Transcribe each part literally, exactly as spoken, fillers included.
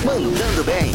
Mandando Bem.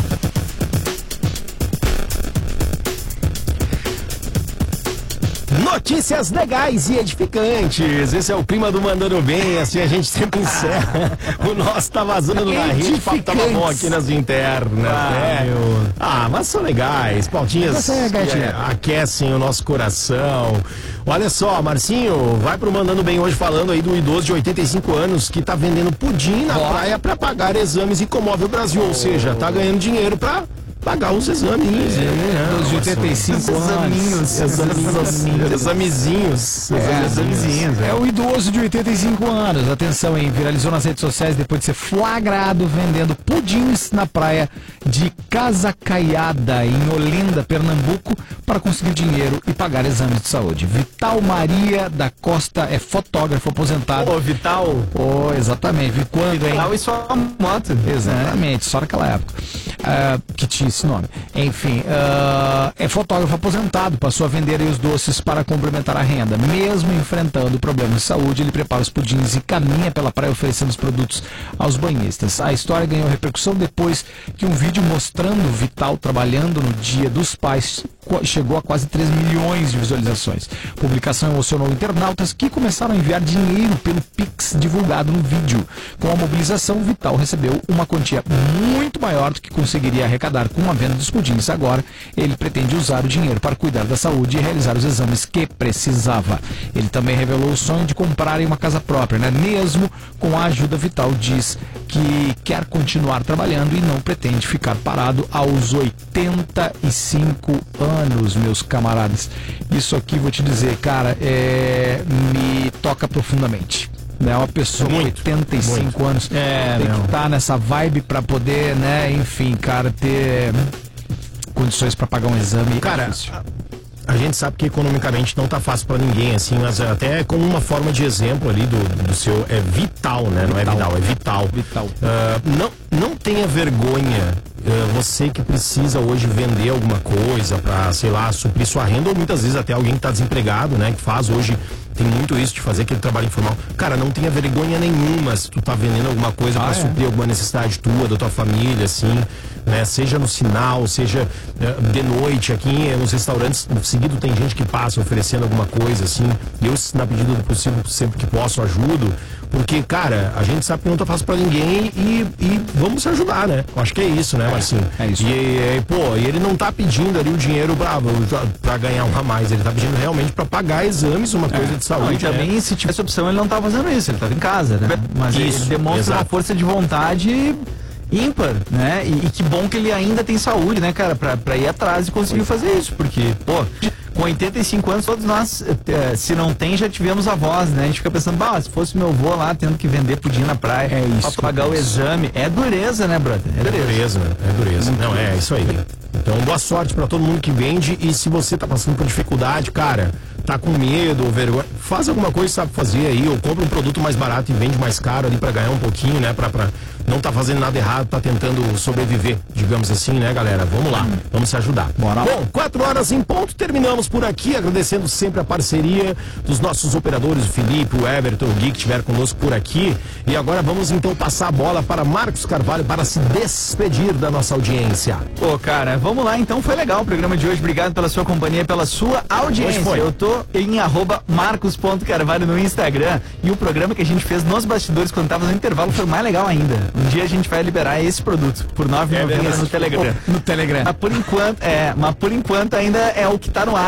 Notícias legais e edificantes. Esse é o clima do Mandando Bem. Assim a gente sempre encerra. O nosso tá vazando na rede. O papo tava bom aqui nas internas. Ah, né? meu. ah, mas são legais. Pautinhas é, que é, aquecem o nosso coração. Olha só, Marcinho, vai pro Mandando Bem hoje falando aí do idoso de oitenta e cinco anos que tá vendendo pudim na oh. praia pra pagar exames e comove o Brasil. Oh. Ou seja, tá ganhando dinheiro pra pagar os examinhos. É, né? de oitenta e cinco anos. Examinhos. Examezinhos. É, examezinhos. É o idoso de oitenta e cinco anos. Atenção, hein? Viralizou nas redes sociais depois de ser flagrado vendendo pudins na praia de Casa Caiada, em Olinda, Pernambuco, para conseguir dinheiro e pagar exames de saúde. Vital Maria da Costa é fotógrafo aposentado. Ô, Vital. Oh, exatamente. Vi quando, hein? Vital e sua moto. Exatamente, só naquela época. Uh, que tinha esse nome. Enfim, uh, é fotógrafo aposentado, passou a vender aí os doces para complementar a renda. Mesmo enfrentando problemas de saúde, ele prepara os pudins e caminha pela praia oferecendo os produtos aos banhistas. A história ganhou repercussão depois que um vídeo mostrando o Vital trabalhando no Dia dos Pais chegou a quase três milhões de visualizações. A publicação emocionou internautas que começaram a enviar dinheiro pelo Pix divulgado no vídeo. Com a mobilização, o Vital recebeu uma quantia muito maior do que conseguiria arrecadar com a venda dos pudins. Agora, ele pretende usar o dinheiro para cuidar da saúde e realizar os exames que precisava. Ele também revelou o sonho de comprar uma casa própria, né? Mesmo com a ajuda, Vital diz que quer continuar trabalhando e não pretende ficar parado aos oitenta e cinco anos, meus camaradas. Isso aqui, vou te dizer, cara, é... me toca profundamente. Né, uma pessoa com oitenta e cinco muito. anos é, tem não. que estar tá nessa vibe para poder, né, enfim, cara, ter condições para pagar um exame. Cara, a, a gente sabe que economicamente não tá fácil para ninguém, assim, mas até como uma forma de exemplo ali do, do seu, é vital, né, vital. Não é Vidal, é vital. Vital. Uh, não, não tenha vergonha. Uh, você que precisa hoje vender alguma coisa para, sei lá, suprir sua renda, ou muitas vezes até alguém que tá desempregado, né, que faz hoje. Tem muito isso de fazer aquele trabalho informal. Cara, não tenha vergonha nenhuma se tu tá vendendo alguma coisa ah, pra é? suprir alguma necessidade tua, da tua família, assim, né? Seja no sinal, seja uh, de noite, aqui nos restaurantes, seguido tem gente que passa oferecendo alguma coisa, assim. Eu, na medida do possível, sempre que posso, ajudo. Porque, cara, a gente sabe que não tá fácil pra ninguém e, e vamos se ajudar, né? Eu acho que é isso, né, Marcinho? É, é isso. E, e, pô, e ele não tá pedindo ali o dinheiro pra, pra ganhar um a mais, ele tá pedindo realmente pra pagar exames, uma coisa é. de saúde. Não, e também, né? Se tivesse opção, ele não tava fazendo isso, ele tava em casa, né? Mas isso, ele demonstra exato. uma força de vontade ímpar, né? E, e que bom que ele ainda tem saúde, né, cara? Pra, pra ir atrás e conseguir fazer isso, porque, pô, com oitenta e cinco anos, todos nós, eh, se não tem, já tivemos avós, né? A gente fica pensando, bah, se fosse meu avô lá tendo que vender pudim na praia, é isso, pra pagar o exame, é dureza, né, brother? É dureza, é dureza, é dureza. Não, é isso aí. Então, boa sorte pra todo mundo que vende, e se você tá passando por dificuldade, cara, tá com medo ou vergonha, faz alguma coisa que sabe fazer aí, ou compra um produto mais barato e vende mais caro ali pra ganhar um pouquinho, né? Pra, pra não tá fazendo nada errado, tá tentando sobreviver, digamos assim, né, galera? Vamos lá, vamos se ajudar. Bora. Bom, quatro horas em ponto, terminamos por aqui, agradecendo sempre a parceria dos nossos operadores, o Felipe, o Everton, o Gui, que estiveram conosco por aqui. E agora vamos então passar a bola para Marcos Carvalho para se despedir da nossa audiência. Pô, cara, vamos lá, então foi legal o programa de hoje. Obrigado pela sua companhia, pela sua audiência. Foi. Eu tô em arroba marcos.carvalho no Instagram, e o programa que a gente fez nos bastidores quando tava no intervalo foi mais legal ainda. Um dia a gente vai liberar esse produto por nove reais é no Telegram. No Telegram. Mas por enquanto, é, mas por enquanto ainda é o que tá no ar.